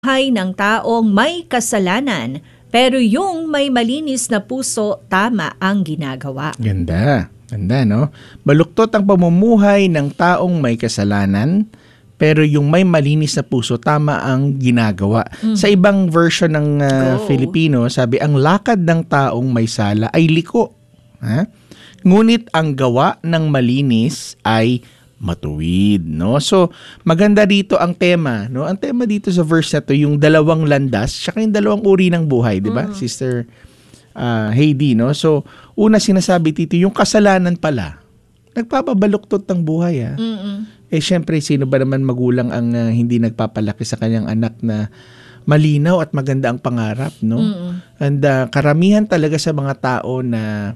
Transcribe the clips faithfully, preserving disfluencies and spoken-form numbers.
Hay ng taong may kasalanan, pero yung may malinis na puso, tama ang ginagawa. Ganda. Ganda, no? Baluktot ang pamumuhay ng taong may kasalanan, pero yung may malinis na puso, tama ang ginagawa. Mm. Sa ibang version ng uh, Filipino, sabi, ang lakad ng taong may sala ay liko. Ha? Ngunit ang gawa ng malinis ay matuwid, no? So, maganda dito ang tema, no? Ang tema dito sa verse na to, yung dalawang landas, tsaka yung dalawang uri ng buhay, di ba? Mm. Sister uh, Heidi, no? So, una sinasabi dito, yung kasalanan pala, nagpapabaluktot ng buhay, ha? Mm-mm. Eh, syempre, sino ba naman magulang ang uh, hindi nagpapalaki sa kanyang anak na malinaw at maganda ang pangarap, no? Mm-mm. And uh, karamihan talaga sa mga tao na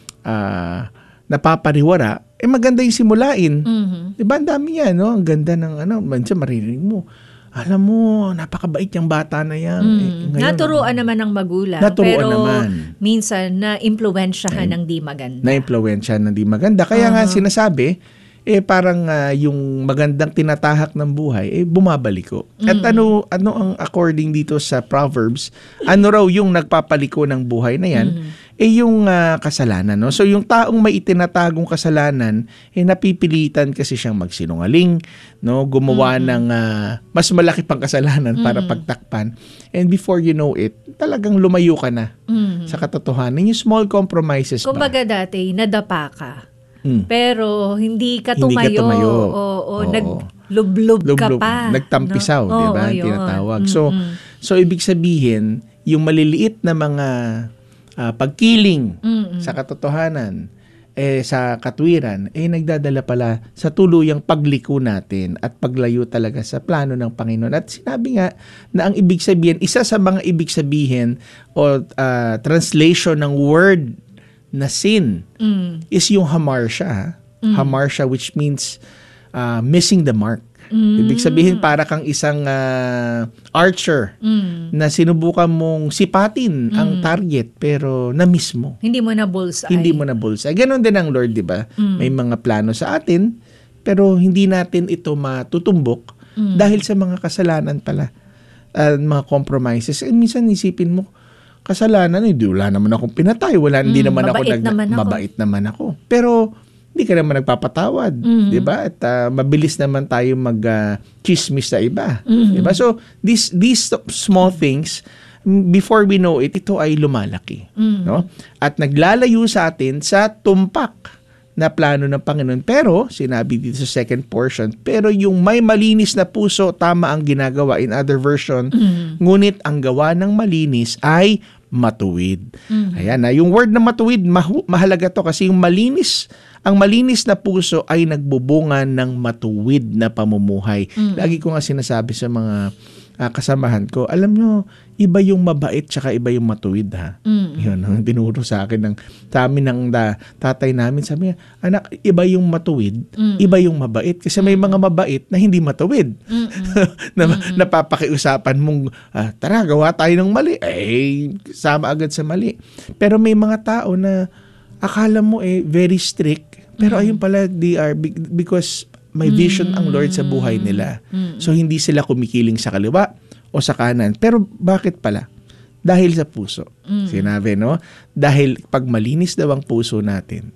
uh, napapariwara, eh maganda yung simulain. Mm-hmm. Diba, ang dami yan, no? Ang ganda ng, ano, mansa maririnig mo. Alam mo, napakabait yung bata na yan. Mm. Eh, ngayon, naturuan naman ng magulang. Naturuan pero naman. Minsan, na-impluwensyahan ng di maganda. Na-impluwensyahan ng di maganda. Kaya uh-huh. nga sinasabi, eh parang uh, yung magandang tinatahak ng buhay, eh bumabalik ko. Mm. At ano, ano ang according dito sa Proverbs, ano raw yung nagpapaliko ng buhay na yan, mm. eh yung uh, kasalanan. No? So yung taong may itinatagong kasalanan, eh napipilitan kasi siyang magsinungaling, no? Gumawa mm. ng uh, mas malaki pang kasalanan mm. para pagtakpan. And before you know it, talagang lumayo ka na mm. sa katotohanan. Yung small compromises ba? Kumbaga dati, nadapa ka. Hmm. Pero hindi ka tumayo. Hindi ka tumayo. O, o, o naglublub ka pa. Nagtampisaw, no? Di ba? Oh, tinatawag. Mm-hmm. So, so ibig sabihin, yung maliliit na mga uh, pagkiling mm-hmm. sa katotohanan, eh, sa katwiran, eh, nagdadala pala sa tuluyang pagliko natin at paglayo talaga sa plano ng Panginoon. At sinabi nga na ang ibig sabihin, isa sa mga ibig sabihin o uh, translation ng word na sin mm. is yung hamartia. Mm. Hamartia, which means uh, missing the mark. Mm. Ibig sabihin, para kang isang uh, archer mm. na sinubukan mong sipatin mm. ang target pero na-miss mo. Hindi mo na bullseye. Hindi mo na bullseye. Ganon din ang Lord, di ba? Mm. May mga plano sa atin, pero hindi natin ito matutumbok mm. dahil sa mga kasalanan pala. Uh, mga compromises. And minsan isipin mo, kasalanan, hindi, wala naman akong pinatay, wala, hindi mm, naman ako, nag, naman ako, mabait naman ako. Pero, hindi ka naman nagpapatawad, mm. di ba? At uh, mabilis naman tayo mag-chismis uh, sa iba, mm. di ba? So, these, these small things, before we know it, ito ay lumalaki, mm. no? At naglalayo sa atin sa tumpak na plano ng Panginoon. Pero, sinabi dito sa second portion, pero yung may malinis na puso, tama ang ginagawa. In other version, mm. ngunit ang gawa ng malinis ay matuwid. Mm. Ayan na, yung word na matuwid, mahu- mahalaga to kasi yung malinis, ang malinis na puso ay nagbubunga ng matuwid na pamumuhay. Mm. Lagi ko nga sinasabi sa mga uh, kasamahan ko, alam nyo, iba yung mabait tsaka iba yung matuwid, ha. Mm. Yun, ang tinuro sa akin ng, sa amin ng da, tatay namin, sabi niya, anak, iba yung matuwid, mm. iba yung mabait. Kasi may mga mabait na hindi matuwid. na, napapakiusapan mong, ah, tara, gawa tayo ng mali. Eh, sama agad sa mali. Pero may mga tao na akala mo eh, very strict. Pero mm. ayun pala, they are, because may vision mm. ang Lord sa buhay nila. Mm. So, hindi sila kumikiling sa kaliwa o sa kanan. Pero bakit pala? Dahil sa puso. Mm. Sinabi, no? Dahil pag malinis daw ang puso natin,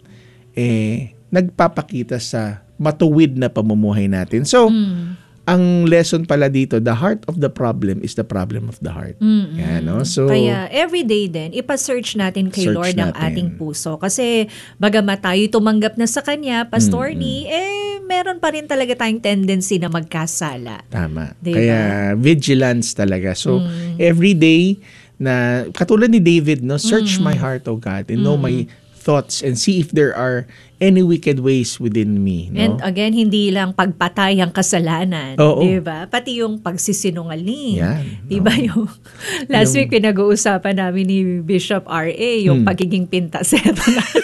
eh, nagpapakita sa matuwid na pamumuhay natin. So, mm. ang lesson pala dito, the heart of the problem is the problem of the heart. Mm-hmm. Yan, no? So, kaya everyday din, ipa-search natin kay Lord natin ang ating puso. Kasi bagamat tayo tumanggap na sa Kanya, Pastor mm-hmm. ni, eh, meron pa rin talaga tayong tendency na magkasala. Tama. Diba? Kaya vigilance talaga. So, mm-hmm. everyday na, katulad ni David, no, search mm-hmm. my heart, O God, and mm-hmm. know my thoughts and see if there are any wicked ways within me. No? And again, hindi lang pagpatay ang kasalanan. Oo. Diba? Pati yung pagsisinungaling. Yan. Diba no. yung last yung, week pinag-uusapan namin ni Bishop R A yung hmm. pagiging pintasero natin.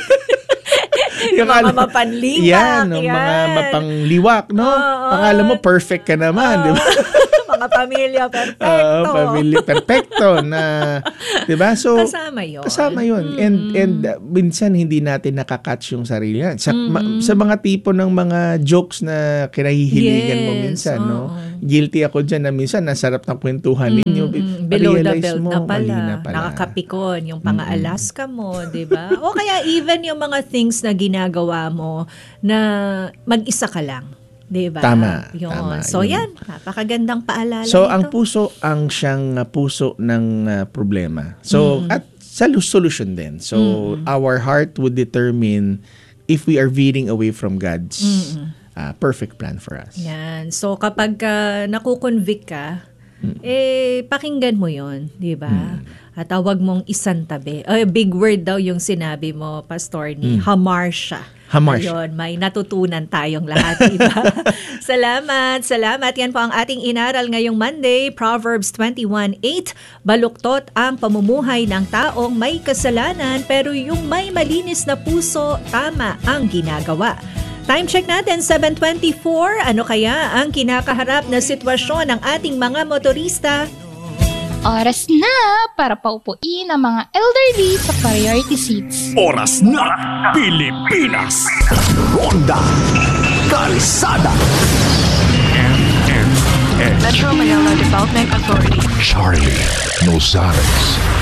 yung mga mapanliwak. Yan, yung mga mapangliwak. No? Oh, akala mo perfect ka naman. Oh. Diba? Mga kapamilya perfecto. Oo, pamilya perfecto na, 'di ba? So kasama 'yon. Kasama 'yon. Mm. And and uh, minsan hindi natin nakakatch yung sarili natin. Sa, mm. ma, sa mga tipo ng mga jokes na kinahihiligan yes. mo minsan, oh. no? Guilty ako diyan na minsan nasarap ng kwentuhan mm. ninyo. Below the belt mo, na pala. Na pala. Nakakapikon yung pang-Alaska mo, 'di ba? O kaya even yung mga things na ginagawa mo na mag-isa ka lang. Diba? Tama. Yun. Tama So yun. yan, napakagandang paalala So nito. ang puso ang siyang uh, puso ng uh, problema. So mm. at sa solution din. So mm. our heart would determine if we are veering away from God's mm. uh, perfect plan for us. Yan. So kapag uh, nakukonvict ka, mm. eh pakinggan mo 'yon, 'di ba? Mm. At tawag mong isantabi. Ay, big word daw yung sinabi mo, Pastor ni mm. Hamarsya. Hamarsh. Ayun, may natutunan tayong lahat, diba? Salamat, salamat. Yan po ang ating inaral ngayong Monday, Proverbs twenty-one eight. Baluktot ang pamumuhay ng taong may kasalanan, pero yung may malinis na puso, tama ang ginagawa. Time check natin, seven twenty-four. Ano kaya ang kinakaharap na sitwasyon ng ating mga motorista? Oras na para paupuin ang mga elderly sa priority seats. Oras na, Pilipinas! Ronda Kalsada M M S Metro Manila Development Authority. Charlie Nozares.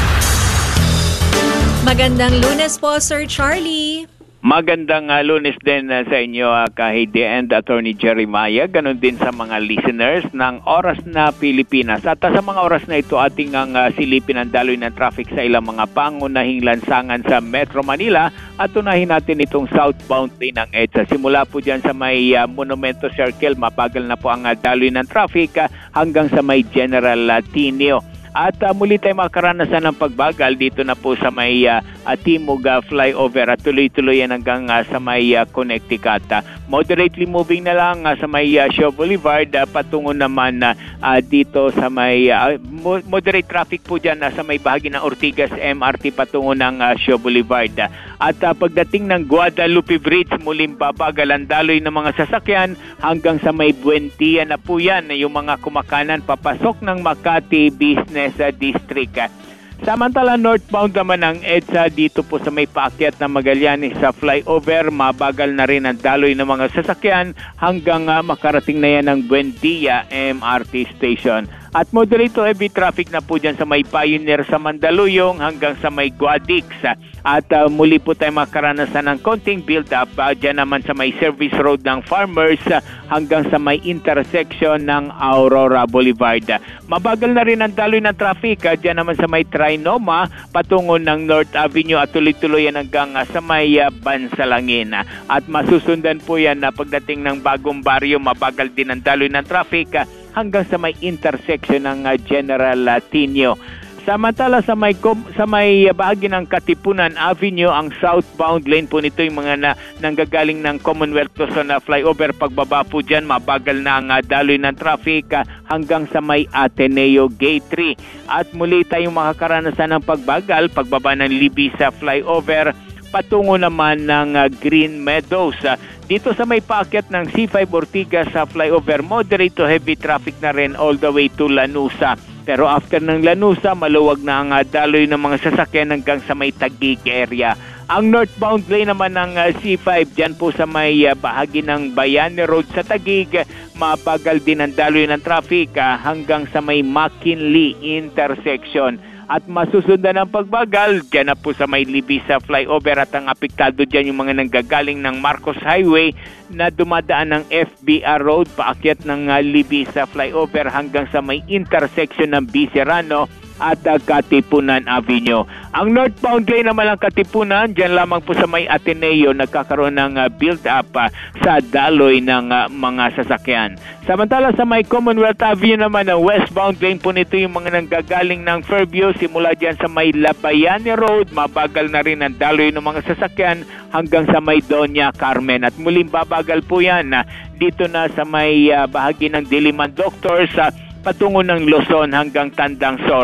Magandang Lunes po, Sir Charlie. Magandang uh, Lunes din uh, sa inyo, uh, Kahidi and Attorney Jeremiah. Ganon din sa mga listeners ng Oras na Pilipinas. At uh, sa mga oras na ito, ating ang uh, silipin ang daloy ng traffic sa ilang mga pangunahing lansangan sa Metro Manila. At unahin natin itong southbound lane ng EDSA. Simula po dyan sa may uh, Monumento Circle, mabagal na po ang uh, daloy ng traffic uh, hanggang sa may General uh, Tinio. At uh, muli tayo makaranasan ng pagbagal dito na po sa may uh, uh, Timog uh, flyover at tuloy-tuloy yan hanggang uh, sa may uh, Connecticut. Uh, moderately moving na lang uh, sa may uh, Shaw Boulevard, uh, patungo naman uh, uh, dito sa may uh, moderate traffic po dyan uh, sa may bahagi ng Ortigas M R T patungo ng uh, Shaw Boulevard. Uh, at uh, pagdating ng Guadalupe Bridge, muling babagal ang daloy ng mga sasakyan hanggang sa may Buendia na po yan, yung mga kumakanan papasok ng Makati Business District. Samantala, northbound naman ang EDSA dito po sa may paakyat ng Magallanes sa flyover, mabagal na rin ang daloy ng mga sasakyan hanggang uh, makarating na yan ng Buendia M R T Station. At moderate to heavy traffic na po dyan sa may Pioneer sa Mandaluyong hanggang sa may Guadix. At uh, muli po tayo makaranasan ng konting build-up uh, dyan naman sa may Service Road ng Farmers uh, hanggang sa may intersection ng Aurora Boulevard. Mabagal na rin ang daloy ng traffic uh, dyan naman sa may Trinoma patungo ng North Avenue at tuloy-tuloy yan hanggang uh, sa may uh, Bansalangin. At masusundan po yan na uh, pagdating ng Bagong Baryo, mabagal din ang daloy ng traffic uh, hanggang sa may intersection ng uh, General uh, Tinio. Samantala sa may sa may bahagi ng Katipunan Avenue, ang southbound lane po nito yung mga na, nanggagaling ng Commonwealth Luzon na flyover, pagbaba po dyan, mabagal na ang uh, daloy ng traffic uh, hanggang sa may Ateneo Gate three. At muli tayong makakaranasan ng pagbagal, pagbaba ng Libby sa flyover, patungo naman ng uh, Green Meadows. Uh, dito sa may paakyat ng C five Ortigas sa flyover, moderate to heavy traffic na rin all the way to Lanusa. Pero after ng Lanusa, maluwag na ang uh, daloy ng mga sasakyan hanggang sa may Taguig area. Ang northbound lane naman ng uh, C five, dyan po sa may uh, bahagi ng Bayani Road sa Taguig, mabagal din ang daloy ng traffic uh, hanggang sa may McKinley intersection. At masusundan ang pagbagal dyan na po sa may Libby sa flyover, at ang apektado dyan yung mga nanggagaling ng Marcos Highway na dumadaan ng F B R Road paakyat ng uh, Libby sa flyover hanggang sa may intersection ng B. Serrano at uh, Katipunan Avenue. Ang northbound lane naman ng Katipunan, dyan lamang po sa may Ateneo, nagkakaroon ng uh, build-up uh, sa daloy ng uh, mga sasakyan. Samantala sa may Commonwealth Avenue naman, ang westbound lane po nito yung mga nanggagaling ng Fairview, simula dyan sa may Labayani Road, mabagal na rin ang daloy ng mga sasakyan hanggang sa may Doña Carmen. At muling babagal po yan uh, dito na sa may uh, bahagi ng Diliman Doctors, uh, patungo ng Luzon hanggang Tandang Sora.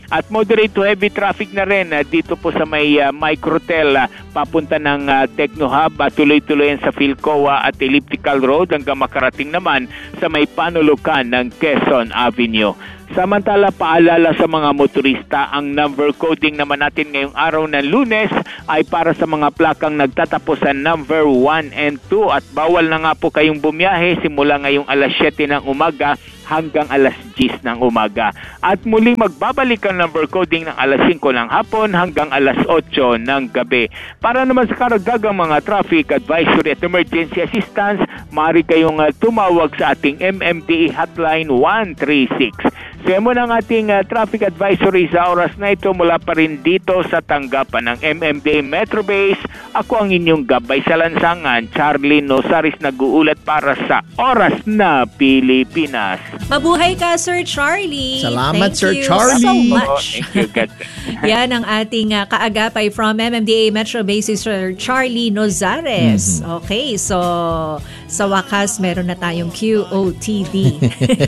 At moderate to heavy traffic na rin uh, dito po sa may uh, Microtel uh, papunta ng uh, Techno Hub at tuloy-tuloy yan sa Philcoa at Elliptical Road hanggang makarating naman sa may panulukan ng Quezon Avenue. Samantala, paalala sa mga motorista, ang number coding naman natin ngayong araw ng Lunes ay para sa mga plakang nagtatapos sa number one and two at bawal na nga po kayong bumiyahe simula ngayong alas siyete ng umaga hanggang alas diyes ng umaga. At muling magbabalik ang number coding ng alas singko ng hapon hanggang alas otso ng gabi. Para naman sa karagdagang mga traffic advisory at emergency assistance, maaari kayong uh, tumawag sa ating M M D A hotline one three six. Kaya mo ng ating uh, traffic advisory sa oras na ito mula pa rin dito sa tanggapan ng M M D A Metro Base. Ako ang inyong gabay sa lansangan, Charlie Nosaris, nag-uulat para sa Oras na Pilipinas. Mabuhay ka, Sir Charlie. Salamat, Thank Sir you Charlie. so Oh, much. thank you, God. Yan ang ating uh, kaagapay from M M D A Metro Base, Sir Charlie Nozares. Mm-hmm. Okay, so sa wakas, meron na tayong Q O T D.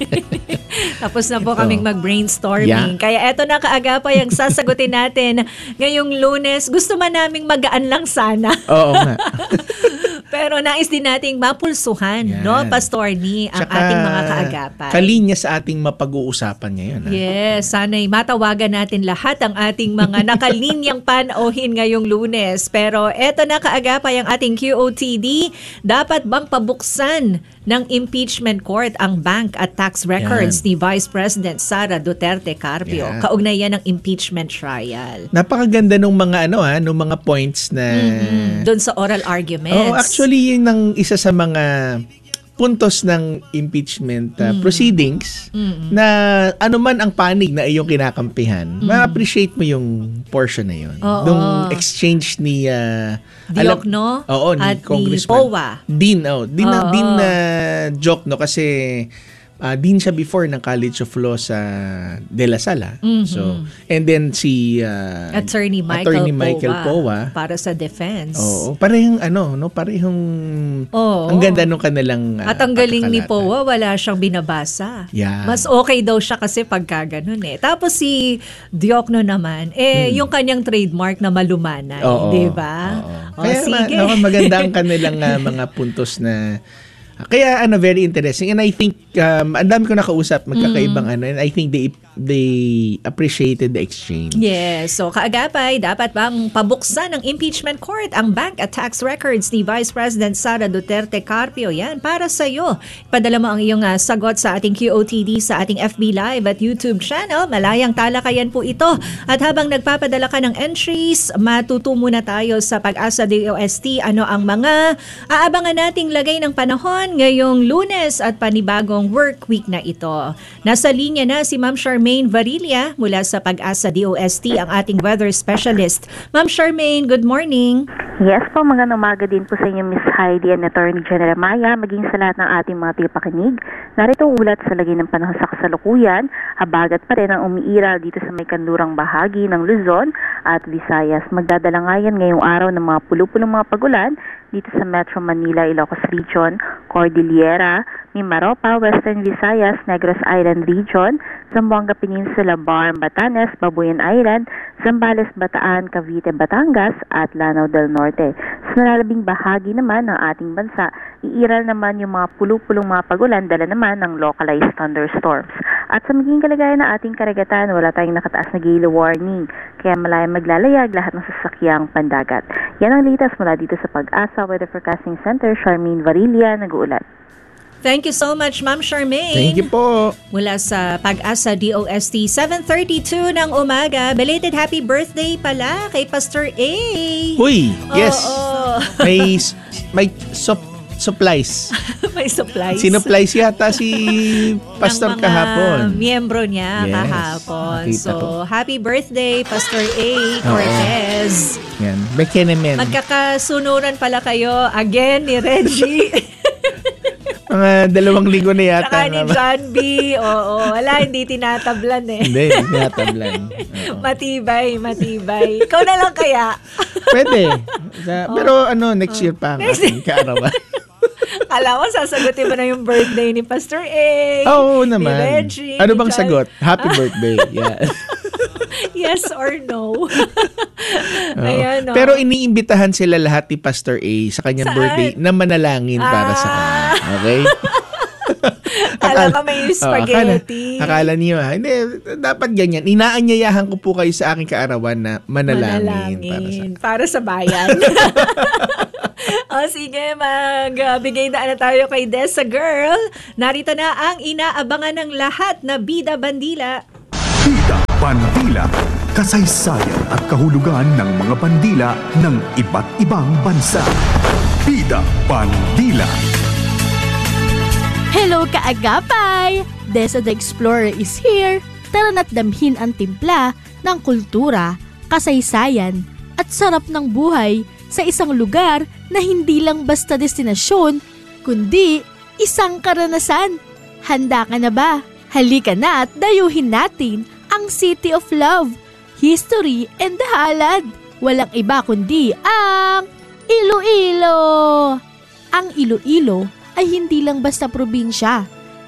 Tapos na po kaming mag-brainstorming. Yeah. Kaya eto na kaagapay ang sasagutin natin ngayong Lunes. Gusto man naming magaan lang sana. Oo nga. Pero nais din nating mapulsuhan, Yan. no, Pastor Ni, ang Tsaka, ating mga kaagapay. kalinya sa ating mapag-uusapan ngayon. Ha? Yes, sana'y matawagan natin lahat ang ating mga nakalinyang panauhin ngayong Lunes. Pero eto na kaagapay ang ating Q O T D. Dapat bang pabuksan ng impeachment court ang bank at tax records Yan. ni Vice President Sara Duterte Carpio? Yan. Kaugnayan ng impeachment trial. Napakaganda nung mga ano ha, nung mga points na Mm, doon sa oral arguments. Oh, actually yun ang isa sa mga puntos ng impeachment uh, Mm. proceedings Mm-mm. na anuman ang panig na iyong kinakampihan, ma-appreciate mo yung portion na yun. Oo. Nung exchange ni uh, Diokno oo, ni at ni Congressman Powa. Dean, oh, Dean, Oo. Dean uh, Diokno kasi uh, Dean siya before ng College of Law sa De La Salle. Mhm. So, and then si uh, Attorney Michael, Attorney Michael Powa, Powa. para sa defense. Oo, parehong ano, no, parehong Oo. ang ganda nung kanilang uh, At ang galing ni pagkakalata. Powa, wala siyang binabasa. Yan. Mas okay daw siya kasi pagka ganun eh. Tapos si Diokno naman, eh, yung kanyang trademark na malumanay. Hmm. Oo, Di ba? oo. O, Kaya sige. Ma, no, maganda ang kanilang uh, mga puntos na kaya ano, very interesting. And I think um, ang dami ko nakausap magkakaibang ano, and I think they they appreciated the exchange. Yes. So, kaagapay, dapat bang pabuksan ng impeachment court ang bank at tax records ni Vice President Sara Duterte Carpio? Yan, para sa iyo. Ipadala mo ang iyong uh, sagot sa ating Q O T D sa ating F B Live at YouTube channel. Malayang talakayan po ito. At habang nagpapadala ka ng entries, matuto muna tayo sa Pag-asa D O S T. Ano ang mga aabangan nating lagay ng panahon ngayong Lunes at panibagong work week na ito. Nasa linya na si Ma'am Charmaine Varilla mula sa Pag-asa D O S T, ang ating weather specialist. Ma'am Charmaine, good morning. Yes po, magandang umaga din po sa inyo Miss Heidi and Attorney General Maya, maging sa lahat ng ating mga tipakinig. Narito ulat sa lagay ng panahon sa kasalukuyan, habagat pa rin ang umiiral dito sa may kanlurang bahagi ng Luzon at Visayas. Magdadala nga yan ngayong araw ng mga pulu-pulong mga pagulan dito sa Metro Manila, Ilocos Region, Cordillera, Mimaropa, Western Visayas, Negros Island Region, Zamboanga Peninsula, Bar, Batanes, Babuyan Island, Zambales, Bataan, Cavite, Batangas, at Lanao del Norte. Sa nalalabing bahagi naman ng ating bansa, iiral naman yung mga pulu-pulong mga pagulan, dala naman ng localized thunderstorms. At sa magiging kalagayan ng ating karagatan, wala tayong nakataas na gale warning, kaya malayang maglalayag lahat ng sasakyang pandagat. Yan ang latest mula dito sa Pag-asa Weather Forecasting Center. Charmaine Varilla, nag-uulat. Thank you so much, Ma'am Charmaine. Thank you po. Mula sa Pag-asa D O S T, seven thirty-two ng umaga. Belated happy birthday pala kay Pastor A. Uy, yes. Oo. May may sup- supplies. May supplies. Sinupplies yata si Pastor ng mga kahapon. miyembro niya Yes, kahapon. nakita So, ko. happy birthday, Pastor A. Cortez. Yan. Bekenemen. Magkakasunuran pala kayo again ni Reggie. Mga dalawang linggo na yata. Saka ni nga ba? John B. Oo, wala, hindi tinatablan eh. Hindi, tinatablan. Oo. Matibay, matibay. Ikaw na lang kaya. Pwede. Sa- Pero ano, next year pa ang ating kaarawan. Kala ko, sasagutin mo na yung birthday ni Pastor A. Oo ni naman. Reggie, Ano ni bang John- sagot? Happy birthday. Yeah. Yes or no? Ayan, no? Pero iniimbitahan sila lahat ni Pastor A sa kanyang Saan? birthday na manalangin para sa kanya. Okay? Alam ka may spaghetti. Oh, akala, akala niyo, ha? Hindi, dapat ganyan. Inaanyayahan ko po kayo sa aking kaarawan na manalangin, manalangin para sa, para sa bayan. O sige, magbigay uh, na tayo kay Desa Girl. Narito na ang inaabangan ng lahat na Bida Bandila. Bida Bandila, kasaysayan at kahulugan ng mga bandila ng iba't ibang bansa. Bida Bandila. Hello kaagapay! Desa the Explorer is here. Tara na't damhin ang timpla ng kultura, kasaysayan at sarap ng buhay sa isang lugar na hindi lang basta destinasyon, kundi isang karanasan. Handa ka na ba? Halika na at dayuhin natin ang City of Love, History and Halad. Walang iba kundi ang Iloilo! Ang Iloilo ay hindi lang basta probinsya.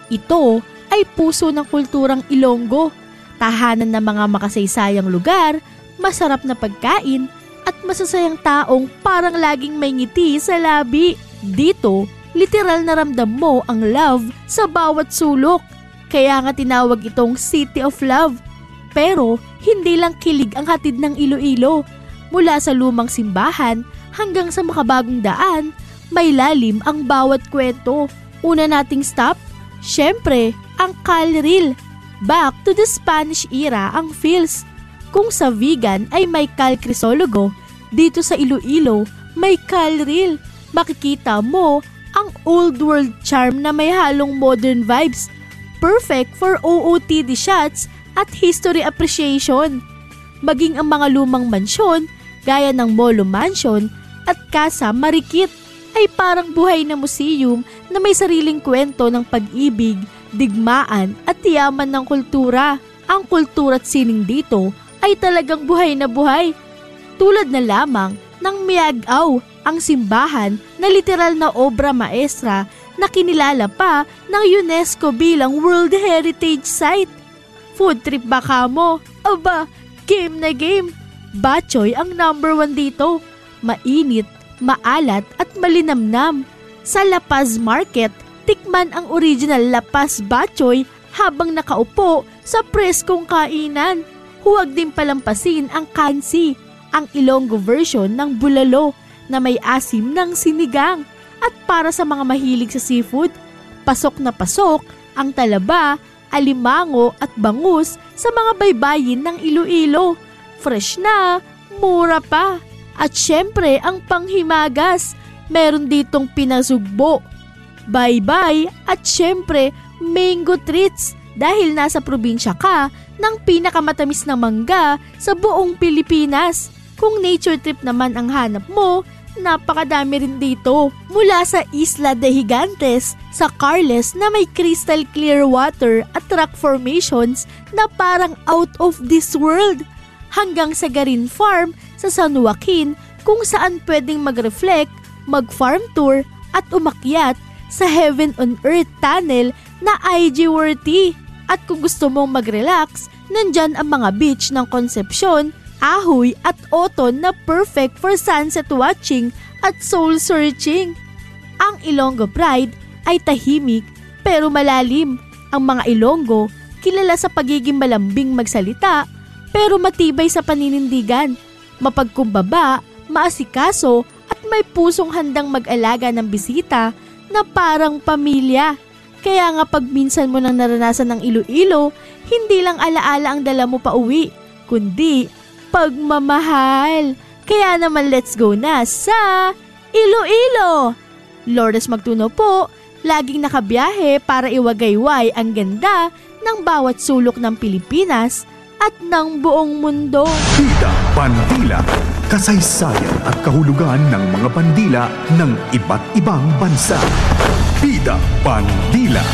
Ito ay puso ng kulturang Ilonggo, tahanan ng mga makasaysayang lugar, masarap na pagkain, at masasayang taong parang laging may ngiti sa labi. Dito, literal na ramdam mo ang love sa bawat sulok. Kaya nga tinawag itong City of Love. Pero hindi lang kilig ang hatid ng Iloilo. Mula sa lumang simbahan hanggang sa makabagong daan, may lalim ang bawat kwento. Una nating stop, syempre, ang Calril. Back to the Spanish era ang feels. Kung sa Vigan ay may Cal Crisologo, dito sa Iloilo may Calril. Makikita mo ang old world charm na may halong modern vibes. Perfect for O O T D shots at history appreciation. Maging ang mga lumang mansyon, gaya ng Molo Mansion at Casa Marikit, ay parang buhay na museum na may sariling kwento ng pag-ibig, digmaan at yaman ng kultura. Ang kultura at sining dito ay talagang buhay na buhay. Tulad na lamang ng Miag-Aw, ang simbahan na literal na obra maestra na kinilala pa ng UNESCO bilang World Heritage Site. Food trip ba ka mo? Aba, game na game. Bachoy ang number one dito. Mainit, maalat at malinamnam. Sa La Paz Market, tikman ang original La Paz Bachoy habang nakaupo sa preskong kainan. Huwag din palampasin ang kansi, ang Ilonggo version ng bulalo na may asim ng sinigang. At para sa mga mahilig sa seafood, pasok na pasok ang talaba, alimango at bangus sa mga baybayin ng Iloilo. Fresh na, mura pa. At syempre ang panghimagas, meron ditong pinasugbo, baybay at syempre mango treats dahil nasa probinsya ka ng pinakamatamis na mangga sa buong Pilipinas. Kung nature trip naman ang hanap mo, napakadami rin dito. Mula sa Isla de Gigantes sa Carles na may crystal clear water at rock formations na parang out of this world, hanggang sa Garin Farm sa San Joaquin kung saan pwedeng mag-reflect, mag-farm tour at umakyat sa Heaven on Earth Tunnel na I G worthy. At kung gusto mong mag-relax, nandyan ang mga beach ng Concepcion, Ahoy at Oton na perfect for sunset watching at soul searching. Ang Ilonggo Pride ay tahimik pero malalim. Ang mga Ilonggo kilala sa pagiging malambing magsalita pero matibay sa paninindigan, mapagkumbaba, maasikaso at may pusong handang mag-alaga ng bisita na parang pamilya. Kaya nga pag minsan mo nang naranasan ng Iloilo, hindi lang alaala ang dala mo pa uwi, kundi pagmamahal. Kaya naman let's go na sa Iloilo! Lourdes Magtuno po, laging nakabiyahe para iwagayway ang ganda ng bawat sulok ng Pilipinas at ng buong mundo. Bida Bandila, kasaysayan at kahulugan ng mga bandila ng iba't ibang bansa. Bida Bandila.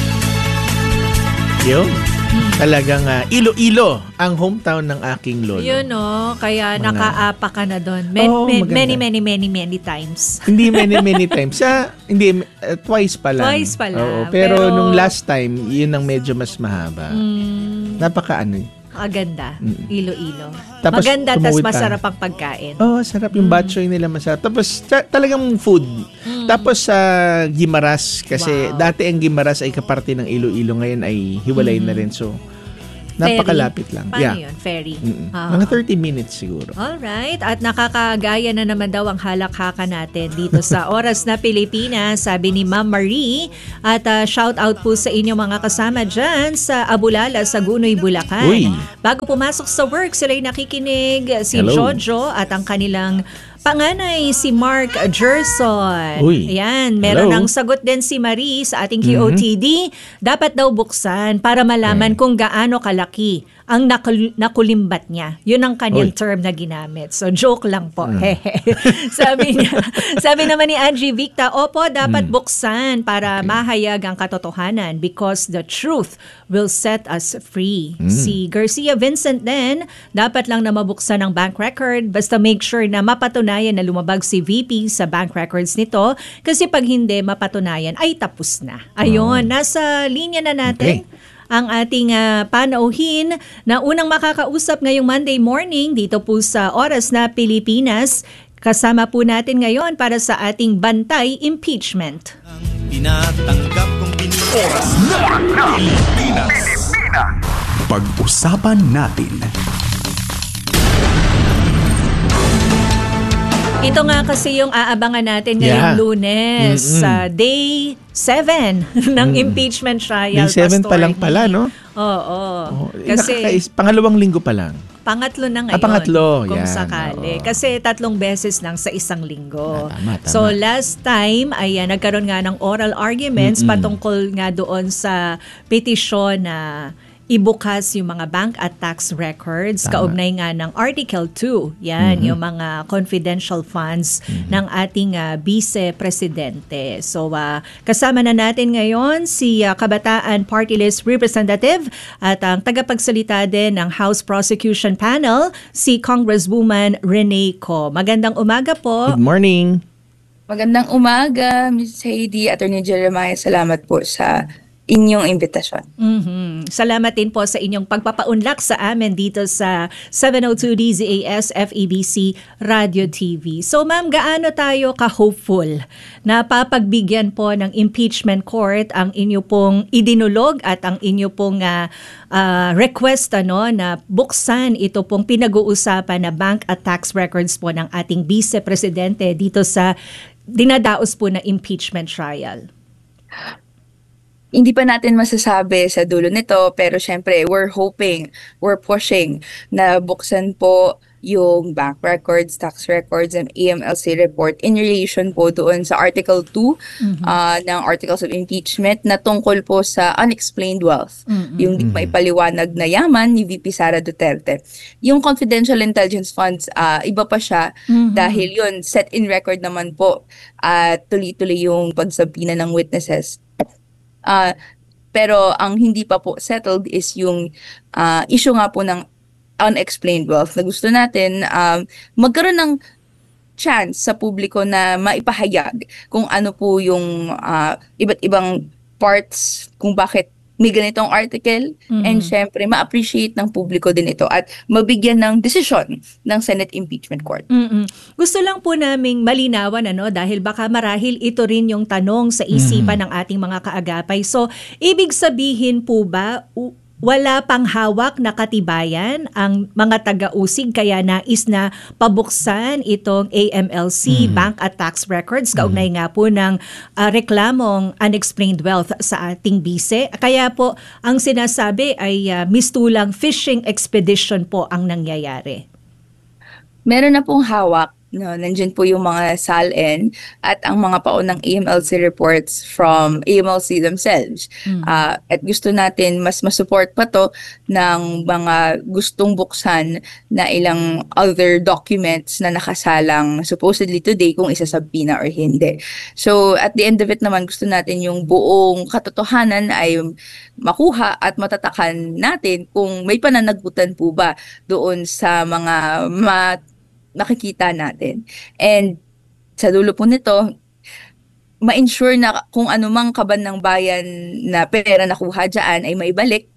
Yun. Talagang uh, Iloilo ang hometown ng aking lolo. Yun no, kaya Mga... nakaapa ka na doon. Man, Oo, man, maganda. many, many, many, many times. Hindi many, many times. Sa, hindi, uh, twice pa lang. Twice pa lang. Oo, pero, Pero- nung last time, yun ang medyo mas mahaba. Mm, Napaka ano eh. Aganda. Mm. Ilo-ilo. Tapos Maganda, tas tumawid tayo. masarap ang pagkain. Oh, sarap yung bok choy nila, masarap. Tapos ta- talagang food. Tapos sa Gimaras kasi Wow. dati ang Gimaras ay kaparte ng Iloilo, ngayon ay hiwalay na rin. So napakalapit lang. Paano Yeah. yun? Ferry? Mm-mm. Ah. Mga thirty minutes siguro. Alright. At nakakagaya na naman daw ang halakhaka natin dito sa Oras na Pilipinas, sabi ni Ma'am Marie. At uh, shout out po sa inyo mga kasama dyan sa Abulala, sa Gunoy, Bulacan. Uy. Bago pumasok sa work, sila'y nakikinig. Si Hello. Jojo at ang kanilang panganay, si Mark Gerson. Uy. Ayan, meron Hello. ng sagot din si Marie sa ating Q O T D. Dapat daw buksan para malaman Okay. kung gaano kalaki ang nakul- nakulimbat niya. Yun ang kanyang Uy. term na ginamit. So, joke lang po. Mm. Hehe. sabi niya, sabi naman ni Angie Victa, opo, dapat Mm. buksan para mahayag ang katotohanan because the truth will set us free. Mm. Si Garcia Vincent din, dapat lang na mabuksan ang bank record basta make sure na mapatunayan na lumabag si V P sa bank records nito kasi pag hindi mapatunayan ay tapos na. Ayun, nasa linya na natin. Okay. Ang ating uh, panauhin na unang makakausap ngayong Monday morning dito po sa Oras na Pilipinas. Kasama po natin ngayon para sa ating Bantay Impeachment. Tinatanggap kong binuo. Oras na Pilipinas. Pag-usapan natin. Ito nga kasi yung aabangan natin ngayong Yeah. Lunes, Mm-mm. sa day seven ng impeachment trial. Day seven Pastor pa lang Nick. pala, no? Oo. Oh, Kasi nakakais- pangalawang linggo pa lang. pangatlo na ngayon. Ah, pangatlo. Kung Yan, sakali. oo. Kasi tatlong beses lang sa isang linggo. Ah, tama, tama. So last time, ay ah, nagkaroon nga ng oral arguments Mm-mm. patungkol nga doon sa petisyon na ibukas yung mga bank at tax records Tama. kaugnay nga ng Article two. Yan, Mhm. yung mga confidential funds ng ating ah, vice-presidente. So ah, kasama na natin ngayon si ah, Kabataan Party List Representative at ang tagapagsalita din ng House Prosecution Panel, si Congresswoman Renee Co. Magandang umaga po. Good morning. Magandang umaga, Miz Heidi, Attorney Jeremiah. Salamat po sa inyong imbitasyon. Mhm. Salamat din po sa inyong pagpapaunlak sa amin dito sa seven oh two D Z A S F E B C Radio T V. So ma'am, gaano tayo ka-hopeful na papagbigyan po ng impeachment court ang inyo pong idinulog at ang inyo pong ah, ah, request ano, na buksan ito pong pinag-uusapan na bank at tax records po ng ating vice-presidente dito sa dinadaos po na impeachment trial? Hindi pa natin masasabi sa dulo nito, pero syempre, we're hoping, we're pushing na buksan po yung bank records, tax records, and A M L C report in relation po doon sa Article two uh, ng Articles of Impeachment na tungkol po sa unexplained wealth. Yung di pa ipaliwanag na yaman ni V P Sara Duterte. Yung confidential intelligence funds, uh, iba pa siya dahil yun, set in record naman po at tuloy-tuloy yung pagsabina ng witnesses. Uh, pero ang hindi pa po settled is yung uh, issue nga po ng unexplained wealth na gusto natin um, magkaroon ng chance sa publiko na maipahayag kung ano po yung uh, iba't ibang parts kung bakit may ganitong article Mhm. and syempre ma-appreciate ng publiko din ito at mabigyan ng desisyon ng Senate Impeachment Court. Mm-mm. Gusto lang po naming malinawan ano dahil baka marahil ito rin yung tanong sa isipan ng ating mga kaagapay. So, ibig sabihin po ba u- wala pang hawak na katibayan ang mga taga-usig kaya nais na pabuksan itong A M L C, bank at tax records, kaugnay nga po ng ah, reklamong unexplained wealth sa ating bise. Kaya po, ang sinasabi ay ah, mistulang fishing expedition po ang nangyayari. Meron na pong hawak, no, nandyan po yung mga S A L N at ang mga paunang A M L C reports from A M L C themselves. Ah, at gusto natin mas masupport pa to ng mga gustong buksan na ilang other documents na nakasalang supposedly today kung isasabina or hindi. So at the end of it naman, gusto natin yung buong katotohanan ay makuha at matatakan natin kung may pananagutan po ba doon sa mga mat nakikita natin. And sa dulo po nito, ma-ensure na kung anumang kaban ng bayan na pera nakuha dyan ay maibalik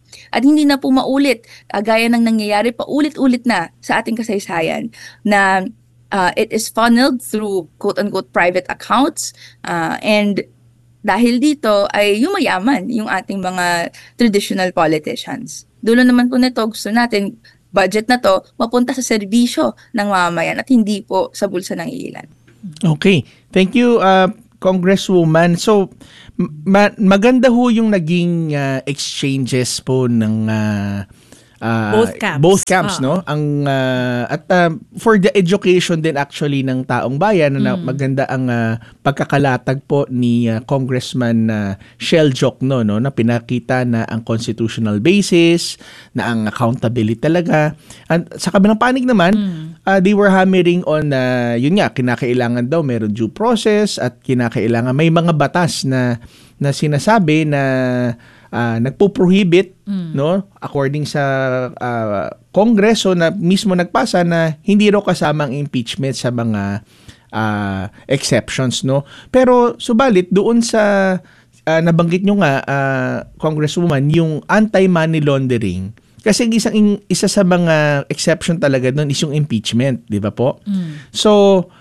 At hindi na po maulit, uh, gaya ng nangyayari pa ulit-ulit na sa ating kasaysayan na uh, it is funneled through quote-unquote private accounts uh, and dahil dito ay yumayaman yung ating mga traditional politicians. Dulo naman po nito, gusto natin budget na to mapunta sa serbisyo ng mamamayan at hindi po sa bulsa ng ilan. Okay. Thank you, uh, Congresswoman. So, ma- maganda ho yung naging uh, exchanges po ng uh, uh, both camps. Both camps, uh. no? Ang uh, at uh, for the education din actually ng taong bayan, mm. na maganda ang uh, pagkakalatag po ni uh, Congressman uh, Shell Jokno, no, na pinakita na ang constitutional basis, na ang accountability talaga. At sa kabilang panig naman, mm. uh, they were hammering on uh, yun nga, kinakailangan daw meron due process at kinakailangan may mga batas na na sinasabi na uh, nagpo-prohibit, mm. no, according sa uh, Kongreso na mismo nagpasa na hindi raw kasama ang impeachment sa mga uh, exceptions, no. Pero subalit doon sa uh, nabanggit nyo nga, uh, Congresswoman, yung anti-money laundering, kasi isang isa sa mga exception talaga doon is yung impeachment, di ba po? Mm. So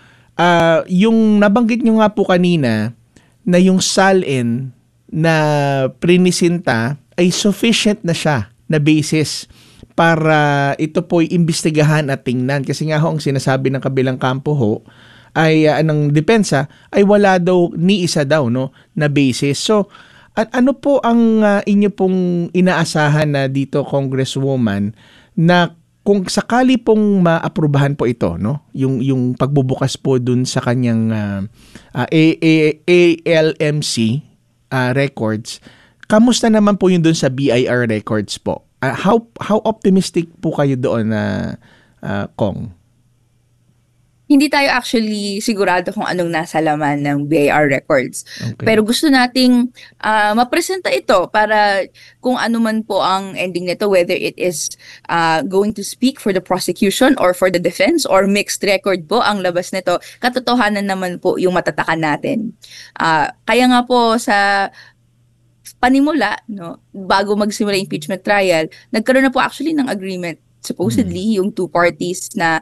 uh, yung nabanggit nyo nga po kanina na yung S A L N na prinisinta ay sufficient na siya na basis para ito po'y imbestigahan at tingnan. Kasi nga ho, ang sinasabi ng kabilang kampo ho, ay uh, ng depensa, ay wala daw, ni isa daw, no, na basis. So, at ano po ang uh, inyo pong inaasahan na dito, Congresswoman, na kung sakali pong maaprubahan po ito, no, yung yung pagbubukas po dun sa kanyang uh, uh, A L M C uh, records, kamusta naman po yun dun sa B I R records po? Uh, how how optimistic po kayo doon na uh, uh, Kong? Hindi tayo actually sigurado kung anong nasa laman ng B I R records. Okay. Pero gusto nating uh, mapresenta ito para kung ano man po ang ending nito, whether it is uh, going to speak for the prosecution or for the defense or mixed record po ang labas nito, katotohanan naman po yung matatakan natin. Uh, kaya nga po sa panimula, no, bago magsimula yung impeachment trial, nagkaroon na po actually ng agreement, supposedly, hmm. yung two parties na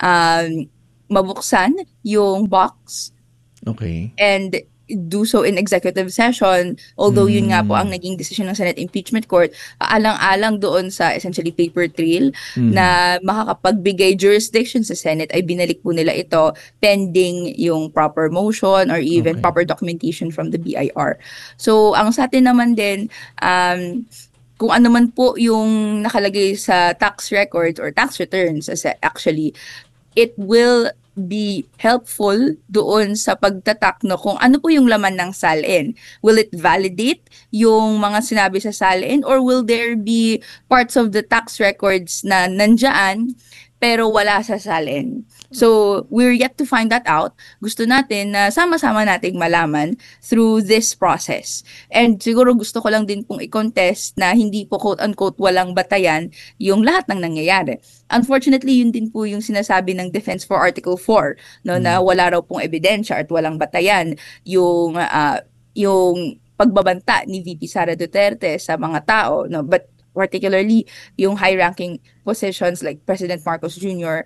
um, mabuksan yung box. Okay. And do so in executive session, although mm. yun nga po ang naging decision ng Senate Impeachment Court, alang-alang doon sa essentially paper trail mm. na makakapagbigay jurisdiction sa Senate, ay binalik po nila ito pending yung proper motion or even okay. proper documentation from the B I R. So, ang sa atin naman din, um, kung ano man po yung nakalagay sa tax records or tax returns, actually, it will be helpful doon sa pagtatak no kung ano po yung laman ng S A L N. Will it validate yung mga sinabi sa S A L N or will there be parts of the tax records na nandyan pero wala sa S A L N? So, we're yet to find that out. Gusto natin na sama-sama nating malaman through this process. And siguro gusto ko lang din pong i-contest na hindi po quote-unquote walang batayan yung lahat ng nangyayari. Unfortunately, yun din po yung sinasabi ng defense for Article four, no, mm. na wala raw pong ebidensya at walang batayan yung uh, yung pagbabanta ni V P Sara Duterte sa mga tao, no, but particularly yung high-ranking positions like President Marcos Junior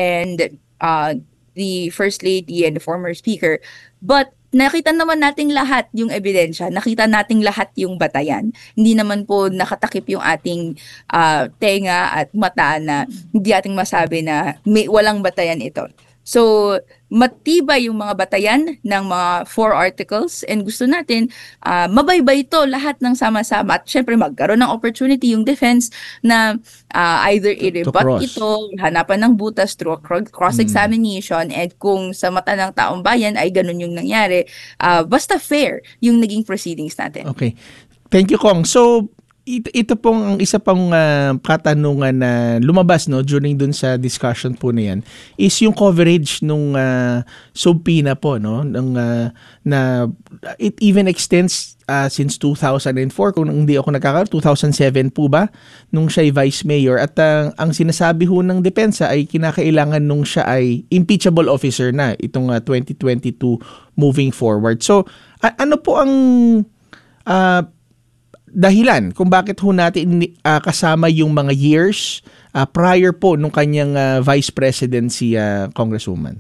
and uh, the First Lady and the former Speaker. But nakita naman nating lahat yung ebidensya, nakita nating lahat yung batayan. Hindi naman po nakatakip yung ating uh, tenga at mata na hindi ating masabi na may, walang batayan ito. So, matibay yung mga batayan ng mga four articles and gusto natin uh, mabaybay ito lahat ng sama-sama at syempre magkaroon ng opportunity yung defense na uh, either i-rebut ito, hanapan ng butas through a cross-examination mm. and kung sa mata ng taong bayan ay ganun yung nangyari, uh, basta fair yung naging proceedings natin. Okay. Thank you, Kong. So, Ito, ito pong ang isa pang uh, katanungan na lumabas no during dun sa discussion po na yan is yung coverage nung uh, subpoena po no ng uh, na it even extends uh, since two thousand four kung hindi ako nagkaka two thousand seven po ba nung siya ay vice mayor at uh, ang sinasabi ho ng depensa ay kinakailangan nung siya ay impeachable officer na itong uh, twenty twenty-two moving forward. So uh, ano po ang uh, dahilan kung bakit ho natin uh, kasama yung mga years uh, prior po nung kanyang uh, vice presidency, uh, Congresswoman?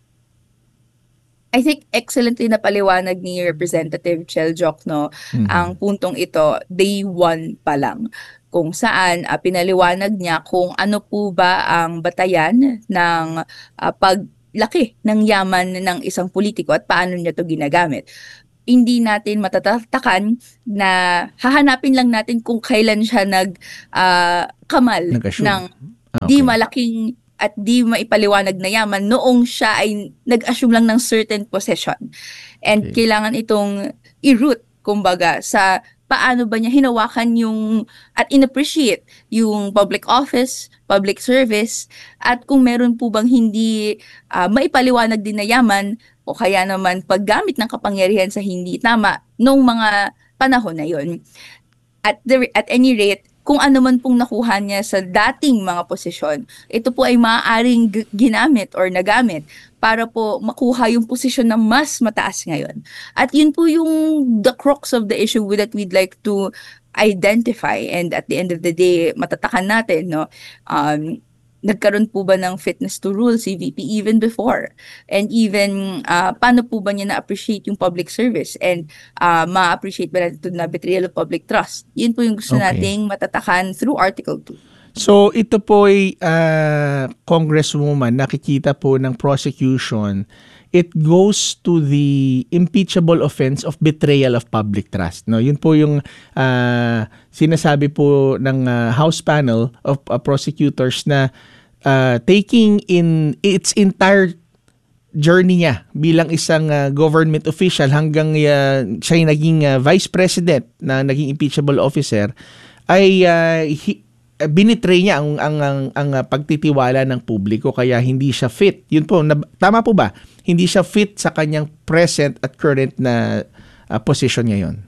I think excellently na paliwanag ni Representative Chel Jokno mm-hmm. ang puntong ito day one pa lang, kung saan uh, pinaliwanag niya kung ano po ba ang batayan ng uh, paglaki ng yaman ng isang politiko at paano niya ito ginagamit. Hindi natin matatatakan na hahanapin lang natin kung kailan siya nag uh, kamal Nag-assume. ng okay. di malaking at di maipaliwanag na yaman noong siya ay nag-assume lang ng certain possession. And okay. kailangan itong i-root, kumbaga, sa paano ba niya hinawakan yung at in-appreciate yung public office, public service, at kung meron po bang hindi uh, maipaliwanag din na yaman o kaya naman paggamit ng kapangyarihan sa hindi tama noong mga panahon na yon. At, the, at any rate, kung ano man pong nakuha niya sa dating mga posisyon, ito po ay maaaring g- ginamit or nagamit para po makuha yung posisyon na mas mataas ngayon. At yun po yung the crux of the issue that we'd like to identify, and at the end of the day, matatakan natin, no? Um, nagkaroon po ba ng fitness to rule si V P even before? And even, uh, paano po ba niya na-appreciate yung public service? And uh, ma-appreciate ba natin ito na betrayal of public trust? Yun po yung gusto Okay. nating matatakan through Article two. So ito po ay uh, Congresswoman, nakikita po ng prosecution, it goes to the impeachable offense of betrayal of public trust. No, yun po yung uh, sinasabi po ng uh, House panel of uh, prosecutors na uh, taking in its entire journey niya bilang isang uh, government official hanggang uh, siya yung naging uh, vice president na naging impeachable officer ay uh, hi, binitray niya ang ang ang, ang uh, pagtitiwala ng publiko, kaya hindi siya fit. Yun po, na, tama po ba? Hindi siya fit sa kanyang present at current na uh, position ngayon.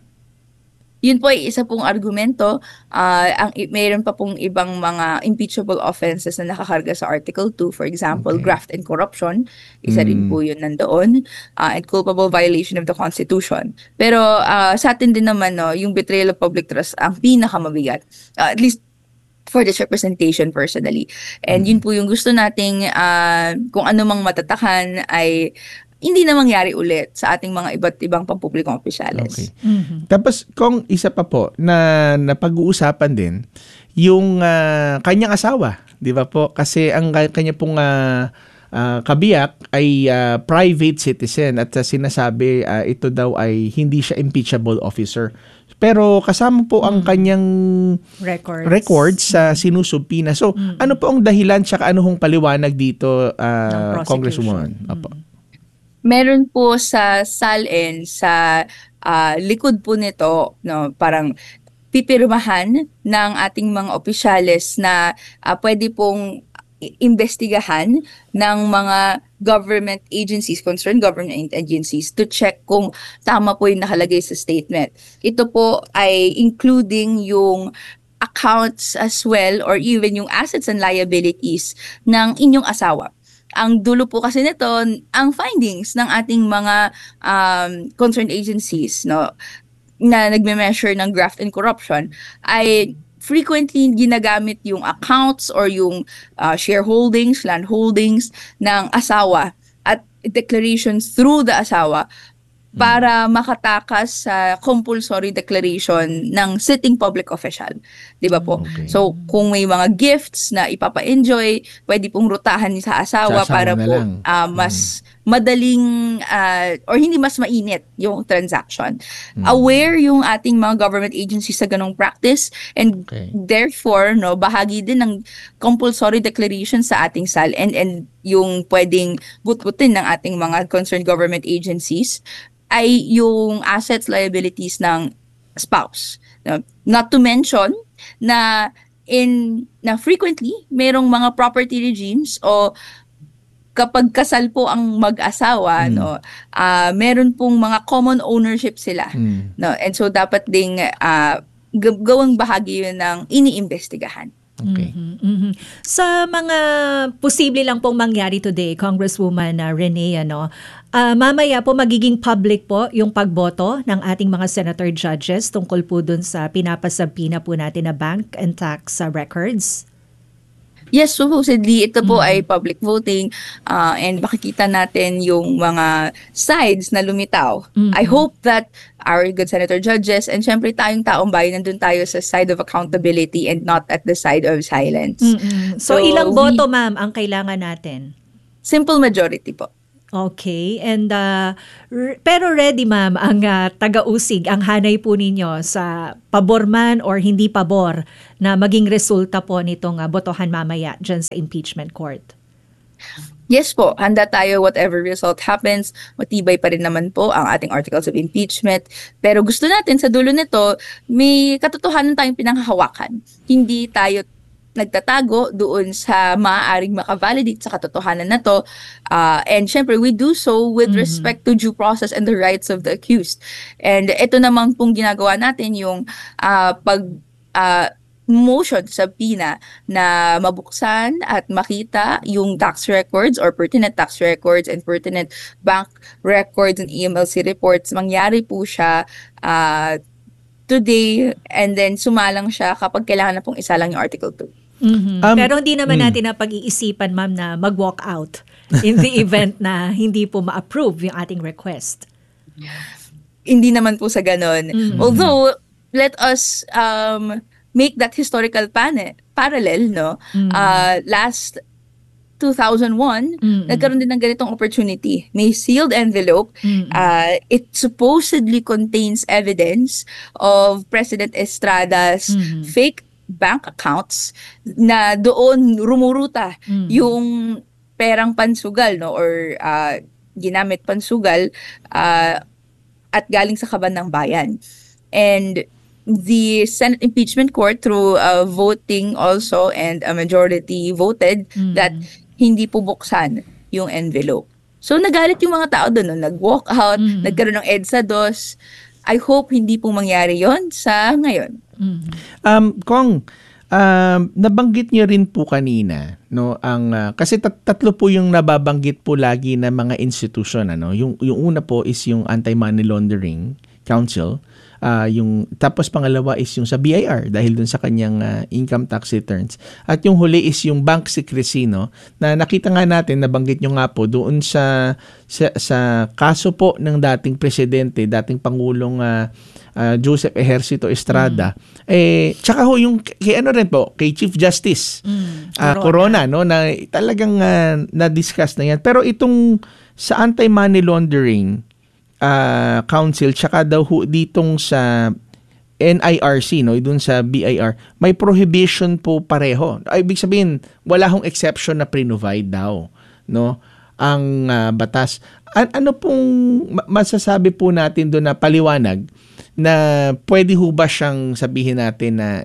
Yun po ay isa pong argumento. Uh, ang mayroon pa pong ibang mga impeachable offenses na nakakarga sa Article two. For example, okay. graft and corruption. Isa mm. rin po yun nandoon. Uh, and culpable violation of the Constitution. Pero uh, sa atin din naman, no, yung betrayal of public trust ang pinakamabigat. Uh, at least for this representation personally. And mm. yun po yung gusto nating uh, kung ano mang matatakan ay hindi na mangyari ulit sa ating mga iba't ibang pampublikong opisyales. Okay. Mm-hmm. Tapos kung isa pa po na napag-uusapan din yung uh, kanyang asawa, 'di ba po? Kasi ang kanya pong uh, uh, kabiyak ay uh, private citizen at uh, sinasabi uh, ito daw ay hindi siya impeachable officer. Pero kasama po ang kanyang records, records sa sinusubpina. So, mm-hmm. ano po ang dahilan tsaka ano hong paliwanag dito, uh, Congresswoman? Mm-hmm. Apo. Meron po sa S A L N, sa uh, likod po nito, no, parang pipirmahan ng ating mga opisyales na uh, pwede pong imbestigahan ng mga government agencies, concerned government agencies, to check kung tama po yung nakalagay sa statement. Ito po ay including yung accounts as well or even yung assets and liabilities ng inyong asawa. Ang dulo po kasi nito, ang findings ng ating mga um, concerned agencies, no, na nagme-measure ng graft and corruption ay frequently ginagamit yung accounts or yung uh, shareholdings, land holdings ng asawa at declarations through the asawa para makatakas sa compulsory declaration ng sitting public official. 'Di ba po? Okay. So, kung may mga gifts na ipapa-enjoy, pwede pong rutahan sa asawa, sa asawa para po uh, mas hmm. madaling uh, or hindi mas mainit yung transaction. Hmm. Aware yung ating mga government agencies sa ganong practice, and okay. therefore, no, bahagi din ng compulsory declaration sa ating S A L and and yung pwedeng butbutin ng ating mga concerned government agencies ay yung assets, liabilities ng spouse. No? Not to mention na in na frequently merong mga property regimes o kapag kasal po ang mag-asawa, mm. no, uh, meron pong mga common ownership sila. Mm. No? And so dapat ding uh, gawang bahagi yun ng iniimbestigahan. Okay. Mhm, mhm. Sa mga posible lang pong mangyari today, Congresswoman uh, Rene, ano, ah, mamaya po magiging public po yung pagboto ng ating mga senator judges tungkol po dun sa pinapasabina po natin na bank and tax uh, records. Yes, supposedly, ito po ay public voting uh, and makikita natin yung mga sides na lumitaw. Mhm. I hope that our good senator judges and syempre tayong taong bayan nandun tayo sa side of accountability and not at the side of silence. Mm-mm. So, So, ilang we- boto, ma'am, ang kailangan natin? Simple majority po. Okay. And uh, r- pero ready, ma'am, ang uh, taga-usig, ang hanay po ninyo sa pabor man or hindi pabor na maging resulta po nitong uh, botohan mamaya dyan sa impeachment court. Yes po, handa tayo whatever result happens. Matibay pa rin naman po ang ating articles of impeachment. Pero gusto natin sa dulo nito, may katotohanan tayong pinanghahawakan. Hindi tayo nagtatago doon sa maaaring makavalidate sa katotohanan na to. Uh, and syempre, we do so with Mhm. respect to due process and the rights of the accused. And ito naman pong ginagawa natin yung uh, pag uh, motion sa PINA na mabuksan at makita yung tax records or pertinent tax records and pertinent bank records and E M L C reports. Mangyari po siya uh, today and then sumalang siya kapag kailangan na pong isa lang yung Article two. Mhm. Um, Pero hindi naman mm. natin na pag-iisipan, ma'am, na mag-walk out in the event na hindi po ma-approve yung ating request. Hindi naman po sa ganon. Mhm. Although, let us um, make that historical pane- parallel, no? Mhm. Uh, last two thousand one, Mhm. nagkaroon din ng ganitong opportunity. May sealed envelope. Mhm. Uh, it supposedly contains evidence of President Estrada's Mhm. fake bank accounts na doon rumuruta Mhm. yung perang pansugal, no, or uh, ginamit pansugal uh, at galing sa kaban ng bayan. And the Senate Impeachment Court through uh, voting also and a majority voted Mhm. that hindi po buksan yung envelope. So nagalit yung mga tao doon, no? Nag-walk out, Mhm. nagkaroon ng EDSA dos. I hope hindi po mangyari yon sa ngayon. Mhm. Um, Kong, um, nabanggit niyo rin po kanina, no, ang ah, kasi tat- tatlo po yung nababanggit po lagi na mga institution, ano. Yung yung una po is yung Anti-Money Laundering Council. Ah, yung tapos pangalawa is yung sa B I R dahil dun sa kanyang ah, income tax returns. At yung huli is yung bank secrecy, no, na nakita nga natin, nabanggit nyo nga po doon sa sa, sa kaso po ng dating presidente, dating pangulong ah, ah, Joseph Ejercito Estrada. Eh tsaka ho yung kay ano rin po, kay Chief Justice Mm, ah, Corona, no, na talagang ah, na-discuss na yan. Pero itong sa Anti-Money Laundering uh, Council, tsaka daw ho ditong sa N I R C, no, dun sa B I R, may prohibition po pareho. Ay, ibig sabihin, wala hong exception na pre-provide daw, no, ang uh, batas. An- ano pong ma- masasabi po natin doon na paliwanag na pwede ho ba siyang sabihin natin na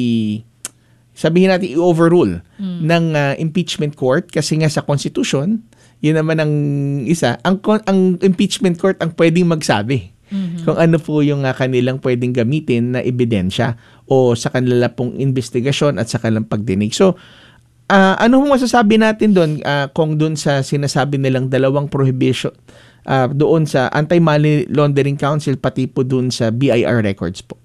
i sabihin natin i-overrule Mm. ng uh, impeachment court kasi nga sa Constitution, yun naman ang isa, ang kon- ang impeachment court ang pwedeng magsabi Mhm. kung ano po yung uh, kanilang pwedeng gamitin na ebidensya o sa kanila pong investigasyon at sa kanilang pagdinig. So, uh, ano pong masasabi natin doon uh, kung doon sa sinasabi nilang dalawang prohibition uh, doon sa Anti-Money Laundering Council pati po doon sa B I R records po?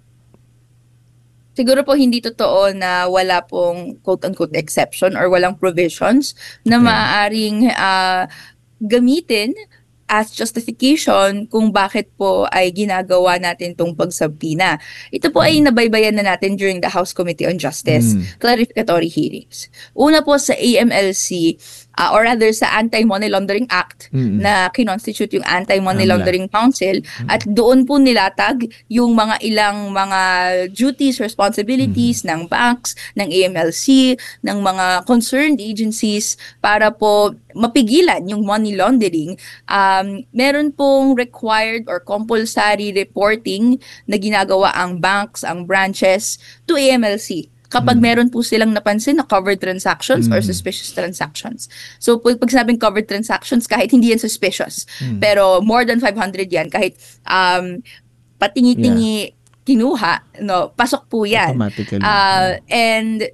Siguro po hindi totoo na wala pong quote-unquote exception or walang provisions na Okay. maaaring ah, gamitin as justification kung bakit po ay ginagawa natin tong pagsabina. Ito po ay nabaybayan na natin during the House Committee on Justice Mm. clarificatory hearings. Una po sa A M L C ah, or rather sa Anti-Money Laundering Act Mm. na kinonstitute yung Anti-Money Amla. Laundering Council at doon po nilatag yung mga ilang mga duties, responsibilities ng banks, ng A M L C, ng mga concerned agencies para po mapigilan yung money laundering. Um, meron pong required or compulsory reporting na ginagawa ang banks, ang branches to A M L C kapag meron po silang napansin na covered transactions or Mm. suspicious transactions. So, pag, pag sabing covered transactions, kahit hindi yan suspicious, Mm. pero more than five hundred yan, kahit um, patingi-tingi kinuha, no, pasok po yan. Automatically. Uh, and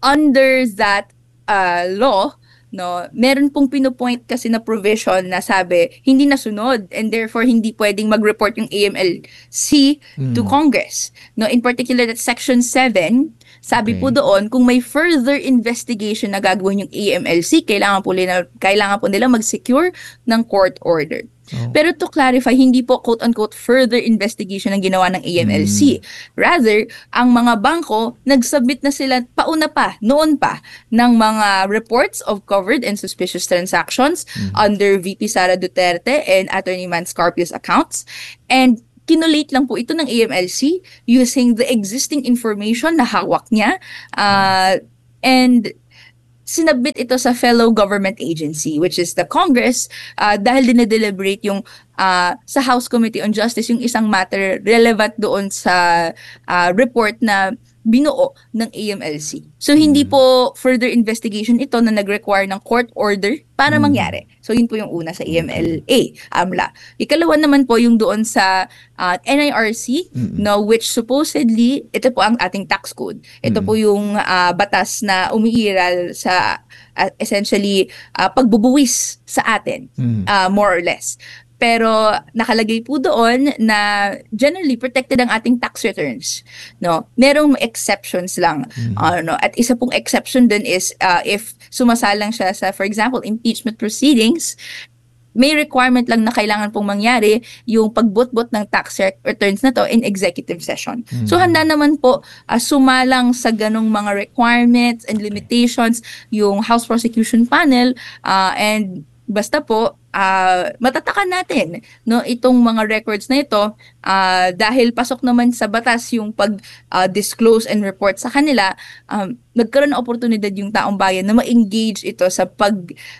under that uh, law, no, meron pong pinupoint kasi na provision na sabi hindi nasunod and therefore hindi pwedeng mag-report yung A M L C mm. to Congress. No, in particular that section seven, sabi okay. po doon kung may further investigation na gagawin yung A M L C, kailangan po nila kailangan po nila mag-secure ng court order. Oh. Pero to clarify, hindi po quote-unquote further investigation ang ginawa ng A M L C. Mm. Rather, ang mga bangko, nag-submit na sila pauna pa, noon pa, ng mga reports of covered and suspicious transactions mm. under V P Sara Duterte and Attorney Man Scarpio's accounts. And kinulate lang po ito ng A M L C using the existing information na hawak niya. Uh, and sinabit ito sa fellow government agency, which is the Congress, uh, dahil dinedeliberate yung uh, sa House Committee on Justice yung isang matter relevant doon sa uh, report na binuo ng A M L C. So, hindi po further investigation ito na nag-require ng court order para mm. mangyari. So, yun po yung una sa A M L A, AMLA. Ikalawa naman po yung doon sa uh, N I R C, mm. no, which supposedly, ito po ang ating tax code. Ito mm. po yung uh, batas na umiiral sa uh, essentially uh, pagbubuwis sa atin, mm. uh, more or less. Pero nakalagay po doon na generally protected ang ating tax returns. No, merong exceptions lang. Mm-hmm. Ano, at isa pong exception din is uh, if sumasalang siya sa, for example, impeachment proceedings, may requirement lang na kailangan pong mangyari yung pagbutbot ng tax returns na to in executive session. Mm-hmm. So handa naman po uh, sumalang sa ganong mga requirements and limitations yung House Prosecution Panel uh, and basta po uh, matatakan natin no itong mga records na ito uh, dahil pasok naman sa batas yung pag uh, disclose and report sa kanila, um, nagkaroon ng oportunidad yung taong bayan na ma-engage ito sa pag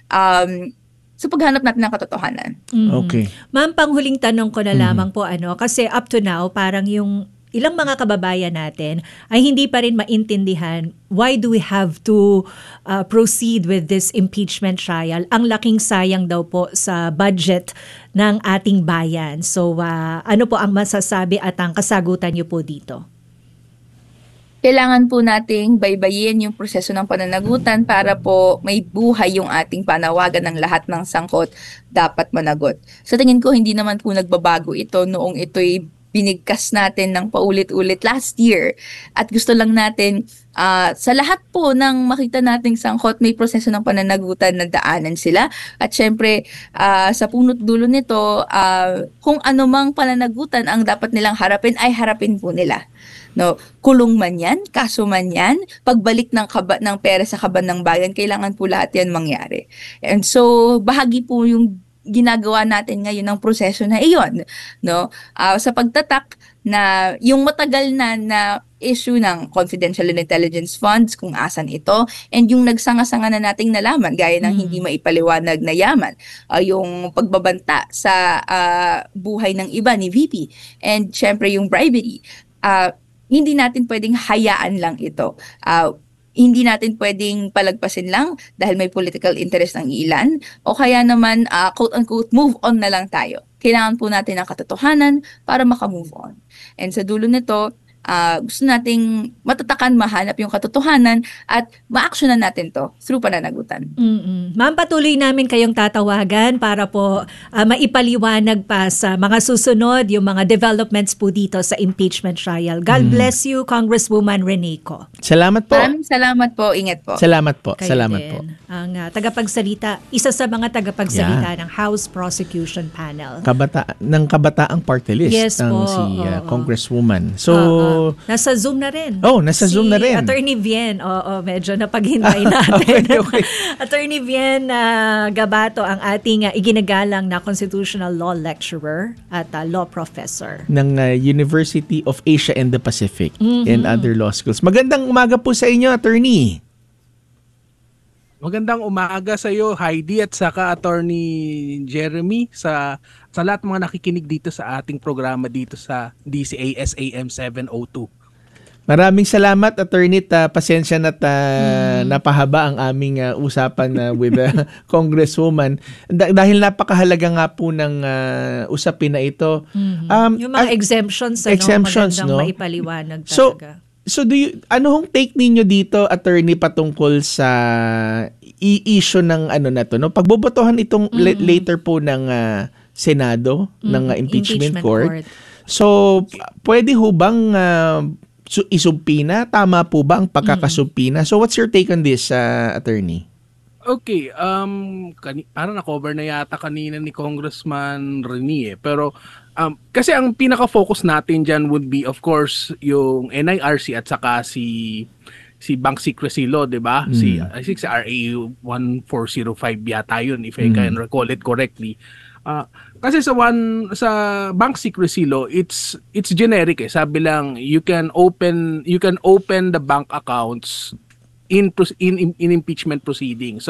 um, sa paghanap natin ng katotohanan. Mm. Okay. Ma'am, panghuling tanong ko na lamang mm. po ano kasi up to now parang yung ilang mga kababayan natin ay hindi pa rin maintindihan why do we have to uh, proceed with this impeachment trial. Ang laking sayang daw po sa budget ng ating bayan. So uh, ano po ang masasabi at ang kasagutan niyo po dito? Kailangan po nating baybayin yung proseso ng pananagutan para po may buhay yung ating panawagan ng lahat ng sangkot dapat managot. Sa tingin ko, hindi naman po nagbabago ito noong ito'y binigkas natin ng paulit-ulit last year. At gusto lang natin, uh, sa lahat po ng makita nating sangkot, may proseso ng pananagutan na daanan sila. At syempre, uh, sa punot dulo nito, uh, kung anumang pananagutan ang dapat nilang harapin, ay harapin po nila. No, kulong man yan, kaso man yan, pagbalik ng kaba, ng pera sa kaban ng bayan, kailangan po lahat yan mangyari. And so, bahagi po yung ginagawa natin ngayon ng proseso na iyon, no? Uh, sa pagtatak na yung matagal na na issue ng confidential and intelligence funds, kung asan ito, and yung nagsanga-sanga na nating nalaman, gaya ng mm. hindi maipaliwanag na yaman, uh, yung pagbabanta sa uh, buhay ng iba ni V P, and syempre yung bribery, uh, hindi natin pwedeng hayaan lang ito. Uh, Hindi natin pwedeng palagpasin lang dahil may political interest ng ilan o kaya naman uh, quote-unquote move on na lang tayo. Kailangan po natin ng katotohanan para makamove on. And sa dulo nito, uh, gusto nating matatakan, mahanap yung katotohanan at ma-actionan natin to through pananagutan. Mm-mm. Ma'am, patuloy namin kayong tatawagan para po uh, maipaliwanag pa sa mga susunod yung mga developments po dito sa impeachment trial. God mm. bless you, Congresswoman Reneco. Salamat po. Maraming salamat po. Ingat po. Salamat po. Kayo salamat din. po. Ang uh, tagapagsalita, isa sa mga tagapagsalita yeah. ng House Prosecution Panel. Kabata ng kabataang party list yes, ng po. si uh, oh, Congresswoman. So, uh, uh, nasa Zoom na rin. Oh, nasa si Zoom na rin. Attorney Vien. Oo, medyo napaghintay natin. okay, okay. Attorney Vien uh, Gabato, ang ating uh, iginagalang na constitutional law lecturer at uh, law professor ng uh, University of Asia and the Pacific mm-hmm. and other law schools. Magandang umaga po sa inyo, attorney. Magandang umaga sa iyo, Heidi, at saka Attorney Jeremy, sa sa lahat mga nakikinig dito sa ating programa dito sa D C A S A M seven oh two. Maraming salamat, attorney. Uh, pasensya na uh, mm. napahaba ang aming uh, usapan uh, with uh, Congresswoman. Da- dahil napakahalaga nga po ng uh, usapin na ito. Mm-hmm. Um, yung mga uh, exemptions, ano, exemptions, magandang no? maipaliwanag talaga. So, So do you, ano hong take ninyo dito, attorney, patungkol sa i-issue ng ano na to, no? Pagbobotohan itong Mm. la- later po ng ah, Senado, ng ah, impeachment, Impeachment court. court. So, p- pwede ho bang ah, su- isumpina? Tama po ba ang pagkakasumpina? So, what's your take on this, ah, attorney? Okay, um, kani- parang na-cover na yata kanina ni Congressman Rene eh. Pero, um, kasi ang pinaka-focus natin dyan would be, of course, yung N I R C at saka si si Bank Secrecy Law, di ba? Mm. Si, I think si R A one four zero five yata yun, if I Mm. can recall it correctly. Ah, kasi sa one sa Bank Secrecy Law, it's it's generic eh. Sabi lang, you can open you can open the bank accounts in pros- in in, in impeachment proceedings. So